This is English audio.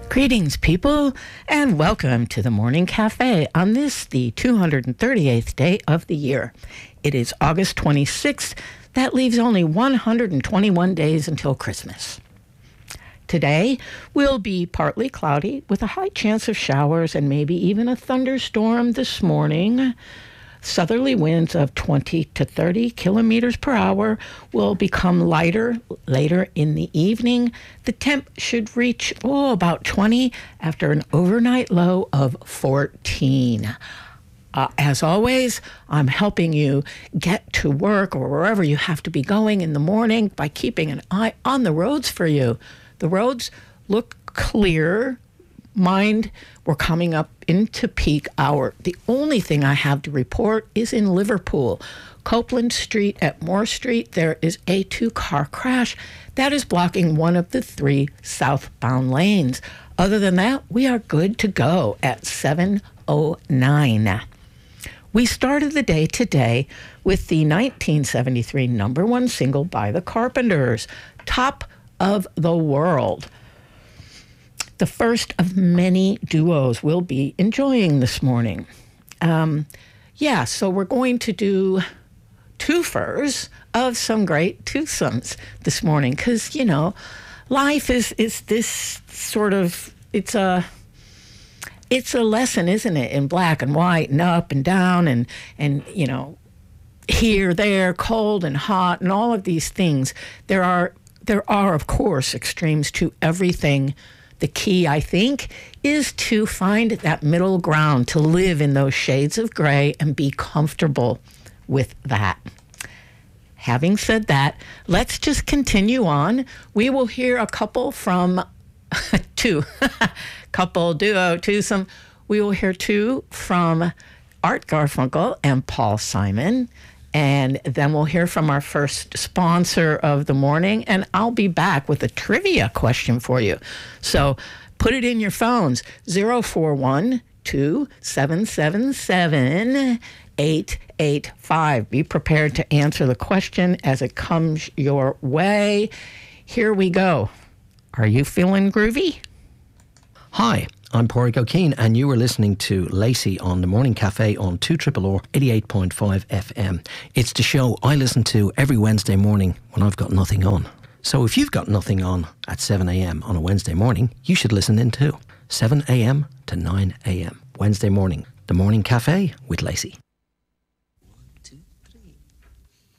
Greetings, people, and welcome to the Morning Cafe on this, the 238th day of the year. It is August 26th. That leaves only 121 days until Christmas. Today will be partly cloudy with a high chance of showers and maybe even a thunderstorm this morning. Southerly winds of 20 to 30 kilometers per hour will become lighter later in the evening. The temp should reach about 20 after an overnight low of 14. As always, I'm helping you get to work or wherever you have to be going in the morning by keeping an eye on the roads for you. The roads look clear. Mind, we're coming up into peak hour. The only thing I have to report is in Liverpool. Copeland Street at Moore Street, there is a two-car crash that is blocking one of the three southbound lanes. Other than that, we are good to go at 7:09. We started the day today with the 1973 number one single by the Carpenters, Top of the World. The first of many duos we'll be enjoying this morning. So we're going to do twofers of some great twosomes this morning because, life is this sort of, it's a lesson, isn't it, in black and white and up and down and here, there, cold and hot and all of these things. There are, of course, extremes to everything. The key, I think, is to find that middle ground, to live in those shades of gray and be comfortable with that. Having said that, let's just continue on. We will hear a couple from couple, duo, twosome. We will hear two from Art Garfunkel and Paul Simon. And then we'll hear from our first sponsor of the morning, and I'll be back with a trivia question for you. So put it in your phones, 041-2777-885. Be prepared to answer the question as it comes your way. Here we go. Are you feeling groovy? Hi, I'm Pádraig O'Keefe, and you are listening to Lacey on the Morning Cafe on 2RRR 88.5 FM. It's the show I listen to every Wednesday morning when I've got nothing on. So if you've got nothing on at 7 a.m. on a Wednesday morning, you should listen in too. 7 a.m. to 9 a.m. Wednesday morning. The Morning Cafe with Lacey.